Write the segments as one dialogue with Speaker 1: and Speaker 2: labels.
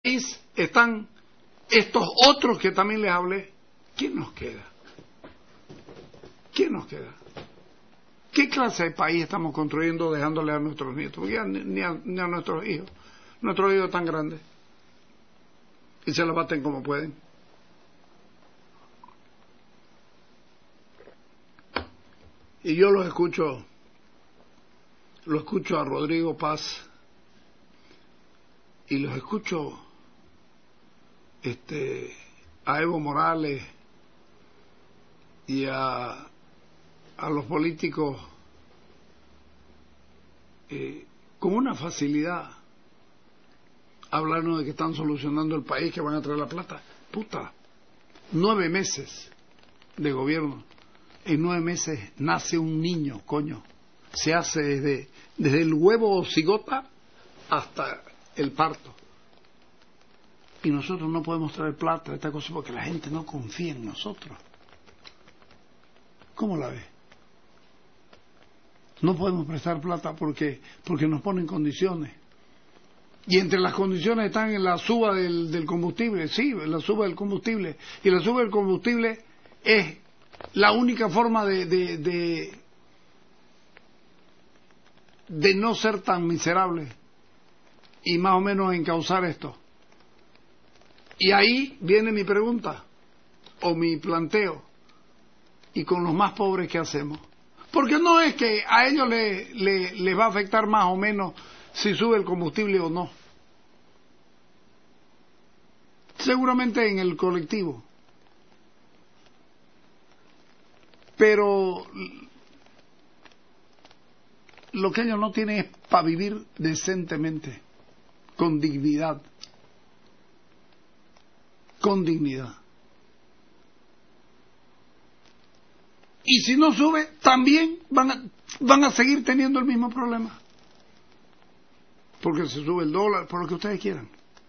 Speaker 1: país están estos otros que también les hablé. ¿Quién nos queda? ¿Quién nos queda? ¿Qué clase de país estamos construyendo dejándole a nuestros nietos? Porque ya ni a nuestros hijos. Nuestros hijos están grandes. Y se los baten como pueden. Y yo lo escucho a Rodrigo Paz y los escucho a Evo Morales y a los políticos con una facilidad hablarnos de que están solucionando el país, que van a traer la plata. Puta, 9 meses de gobierno. En 9 meses nace un niño, coño. Se hace desde el huevo o cigota hasta el parto. Y nosotros no podemos traer plata de esta cosa porque la gente no confía en nosotros. ¿Cómo la ves? No podemos prestar plata porque nos ponen condiciones. Y entre las condiciones están en la suba del combustible. Sí, la suba del combustible. Y la suba del combustible es la única forma de no ser tan miserable y más o menos encauzar esto. Y ahí viene mi pregunta o mi planteo. ¿Y con los más pobres qué hacemos? Porque no es que a ellos les va a afectar más o menos si sube el combustible o no. Seguramente en el colectivo. Pero lo que ellos no tienen es para vivir decentemente, con dignidad. Con dignidad. Y si no sube, también van a seguir teniendo el mismo problema. Porque se sube el dólar, por lo que ustedes quieran.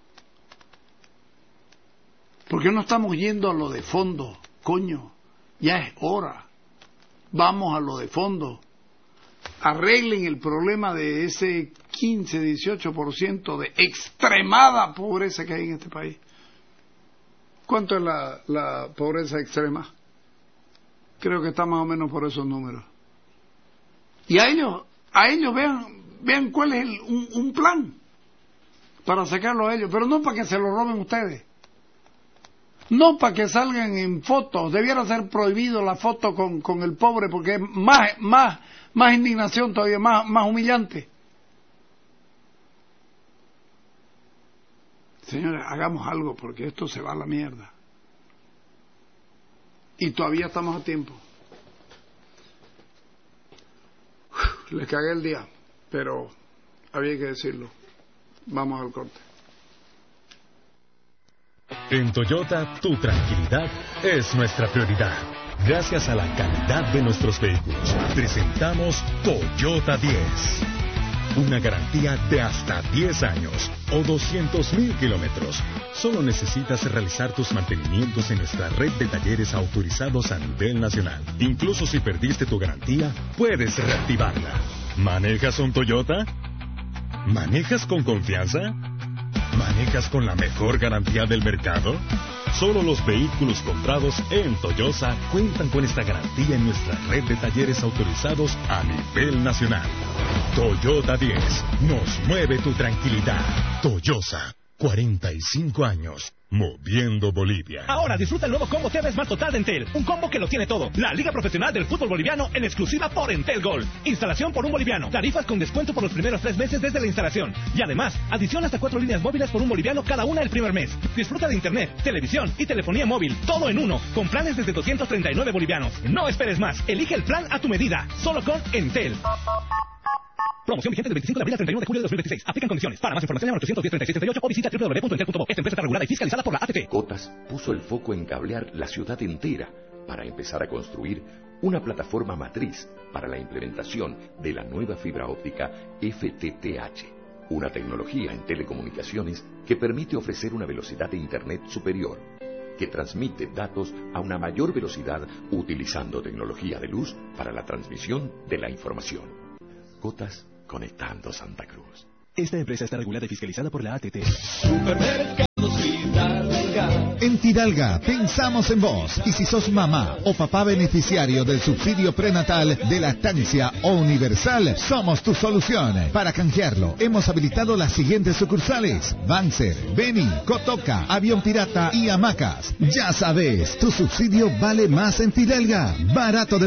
Speaker 1: Porque no estamos yendo a lo de fondo, coño. Ya es hora. Vamos a lo de fondo. Arreglen el problema de ese 15-18% de extremada pobreza que hay en este país. ¿Cuánto es la pobreza extrema? Creo que está más o menos por esos números. Y a ellos vean cuál es un plan para sacarlo a ellos, pero no para que se lo roben ustedes. No para que salgan en fotos. Debiera ser prohibido la foto con el pobre porque es más indignación todavía, más humillante. Señores, hagamos algo porque esto se va a la mierda. Y todavía estamos a tiempo. Les cagué el día, pero había que decirlo. Vamos al corte.
Speaker 2: En Toyota, tu tranquilidad es nuestra prioridad. Gracias a la calidad de nuestros vehículos, presentamos Toyota 10. Una garantía de hasta 10 años o 200,000 kilómetros. Solo necesitas realizar tus mantenimientos en nuestra red de talleres autorizados a nivel nacional. Incluso si perdiste tu garantía, puedes reactivarla. ¿Manejas un Toyota? ¿Manejas con confianza? ¿Manejas con la mejor garantía del mercado? Solo los vehículos comprados en Toyota cuentan con esta garantía en nuestra red de talleres autorizados a nivel nacional. Toyota 10 nos mueve tu tranquilidad. Toyota, 45 años. Moviendo Bolivia.
Speaker 3: Ahora disfruta el nuevo combo TV Smart Total de Entel. Un combo que lo tiene todo. La Liga Profesional del Fútbol Boliviano en exclusiva por Entel Gold. Instalación por $1. Tarifas con descuento por los primeros 3 meses desde la instalación. Y además, adición hasta 4 líneas móviles por $1 cada una el primer mes. Disfruta de internet, televisión y telefonía móvil. Todo en uno. Con planes desde 239 bolivianos. No esperes más. Elige el plan a tu medida. Solo con Entel. Promoción vigente del 25 de abril al 31 de julio de 2026. Aplican condiciones. Para más información llama al 810-3638 o visita www.entel.bo. Esta empresa está regulada y fiscalizada por la ATT.
Speaker 4: Cotas puso el foco en cablear la ciudad entera para empezar a construir una plataforma matriz para la implementación de la nueva fibra óptica FTTH, una tecnología en telecomunicaciones que permite ofrecer una velocidad de Internet superior, que transmite datos a una mayor velocidad utilizando tecnología de luz para la transmisión de la información. Cotas conectando Santa Cruz.
Speaker 3: Esta empresa está regulada y fiscalizada por la ATT.
Speaker 5: En Fidalga pensamos en vos. Y si sos mamá o papá beneficiario del subsidio prenatal, de lactancia o universal, somos tu solución. Para canjearlo, hemos habilitado las siguientes sucursales: Banzer, Beni, Cotoca, Avión Pirata y Hamacas. Ya sabes, tu subsidio vale más en Fidalga. Barato de